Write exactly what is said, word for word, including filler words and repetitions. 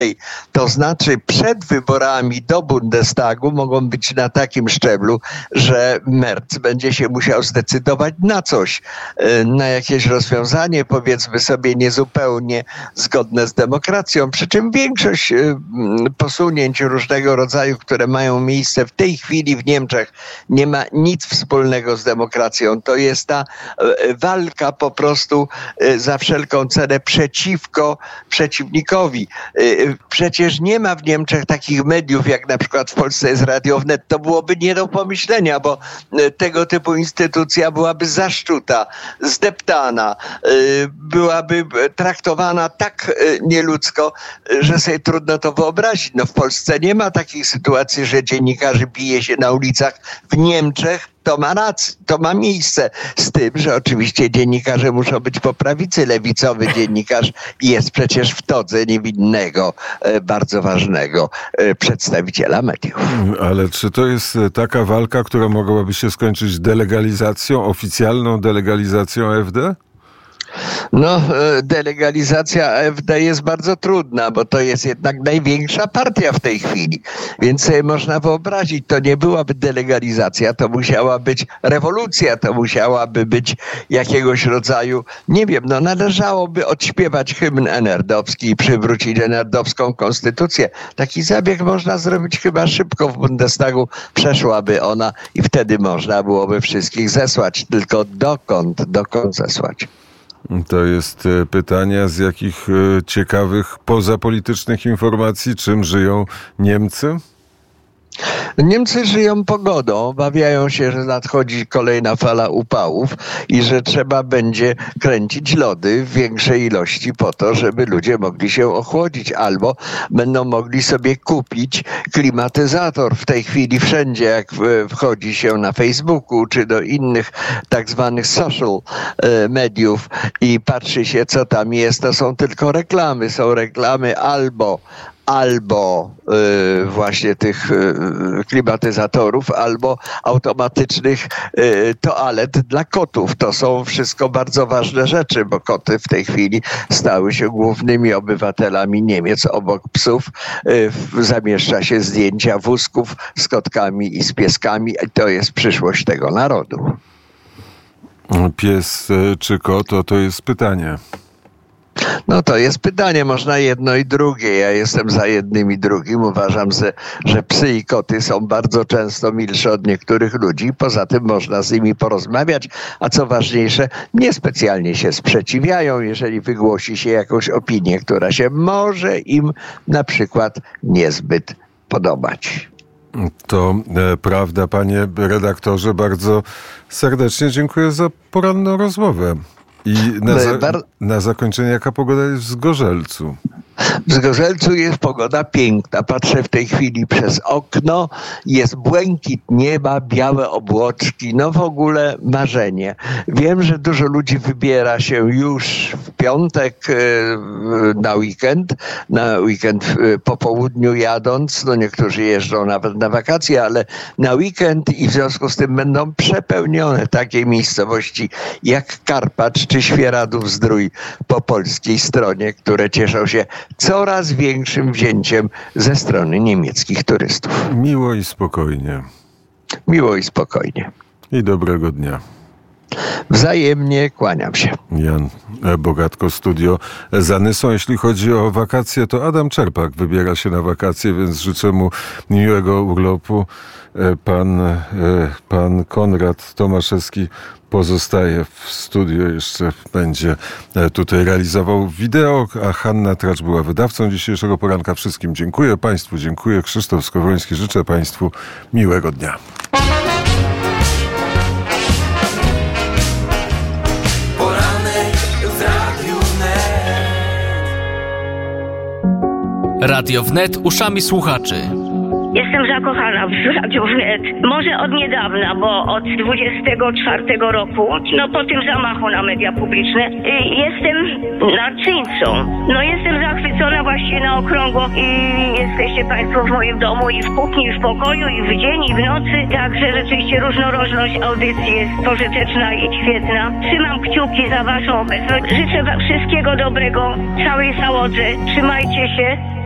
To znaczy przed wyborami do Bundestagu mogą być na takim szczeblu, że Merz będzie się musiał zdecydować na coś, na jakieś rozwiązanie, powiedzmy sobie niezupełnie zgodne z demokracją, przy czym większość posunięć różnego rodzaju, które mają miejsce w tej chwili w Niemczech, nie ma nic wspólnego z demokracją. To jest ta walka po prostu za wszelką cenę przeciwko przeciwnikowi. Przecież nie ma w Niemczech takich mediów, jak na przykład w Polsce jest Radio Wnet. To byłoby nie do pomyślenia, bo tego typu instytucja byłaby zaszczuta, zdeptana, byłaby traktowana tak nieludzko, że sobie trudno to wyobrazić. No w Polsce nie ma takich sytuacji, że dziennikarzy bije się na ulicach. W Niemczech to ma rację, to ma miejsce, z tym, że oczywiście dziennikarze muszą być po prawicy. Lewicowy dziennikarz jest przecież w todze niewinnego, bardzo ważnego przedstawiciela mediów. Ale czy to jest taka walka, która mogłaby się skończyć delegalizacją, oficjalną delegalizacją A F D? No, delegalizacja A F D jest bardzo trudna, bo to jest jednak największa partia w tej chwili. Więc sobie można wyobrazić, to nie byłaby delegalizacja, to musiała być rewolucja, to musiałaby być jakiegoś rodzaju, nie wiem, no należałoby odśpiewać hymn enerdowski i przywrócić enerdowską konstytucję. Taki zabieg można zrobić chyba szybko w Bundestagu, przeszłaby ona i wtedy można byłoby wszystkich zesłać. Tylko dokąd, dokąd zesłać? To jest pytanie, z jakich ciekawych pozapolitycznych informacji, czym żyją Niemcy? Niemcy żyją pogodą, obawiają się, że nadchodzi kolejna fala upałów i że trzeba będzie kręcić lody w większej ilości po to, żeby ludzie mogli się ochłodzić, albo będą mogli sobie kupić klimatyzator. W tej chwili wszędzie, jak wchodzi się na Facebooku czy do innych tak zwanych social mediów i patrzy się, co tam jest, to są tylko reklamy. Są reklamy albo albo y, właśnie tych y, klimatyzatorów, albo automatycznych y, toalet dla kotów. To są wszystko bardzo ważne rzeczy, bo koty w tej chwili stały się głównymi obywatelami Niemiec. Obok psów y, zamieszcza się zdjęcia wózków z kotkami i z pieskami. I to jest przyszłość tego narodu. Pies czy kot, to, to jest pytanie. No to jest pytanie, można jedno i drugie. Ja jestem za jednym i drugim. Uważam, że, że psy i koty są bardzo często milsze od niektórych ludzi. Poza tym można z nimi porozmawiać, a co ważniejsze, niespecjalnie się sprzeciwiają, jeżeli wygłosi się jakąś opinię, która się może im na przykład niezbyt podobać. To e, prawda, panie redaktorze. Bardzo serdecznie dziękuję za poranną rozmowę. I na, za, na zakończenie, jaka pogoda jest w Zgorzelcu? W Zgorzelcu jest pogoda piękna. Patrzę w tej chwili przez okno. Jest błękit nieba, białe obłoczki. No w ogóle marzenie. Wiem, że dużo ludzi wybiera się już w piątek na weekend. Na weekend po południu jadąc. No niektórzy jeżdżą nawet na wakacje, ale na weekend i w związku z tym będą przepełnione takie miejscowości jak Karpacz czy Świeradów-Zdrój po polskiej stronie, które cieszą się coraz większym wzięciem ze strony niemieckich turystów. Miło i spokojnie. Miło i spokojnie. I dobrego dnia. Wzajemnie kłaniam się. Jan Bogatko, studio za Nysą. Jeśli chodzi o wakacje, to Adam Czerpak wybiera się na wakacje, więc życzę mu miłego urlopu. Pan, pan Konrad Tomaszewski pozostaje w studiu, jeszcze będzie tutaj realizował wideo, a Hanna Tracz była wydawcą dzisiejszego poranka. Wszystkim dziękuję, państwu dziękuję. Krzysztof Skowroński, życzę państwu miłego dnia. Poranek w Radiu Wnet. Radio Wnet uszami słuchaczy. Jestem zakochana w Radiu Wnet. Może od niedawna, bo od dwudziestego czwartego roku, no po tym zamachu na media publiczne, jestem narczyńcą. No jestem zachwycona właściwie na okrągło i jesteście państwo w moim domu i w kuchni, i w pokoju, i w dzień, i w nocy. Także rzeczywiście różnorodność audycji jest pożyteczna i świetna. Trzymam kciuki za waszą obecność. Życzę wam wszystkiego dobrego, całej załodze. Trzymajcie się.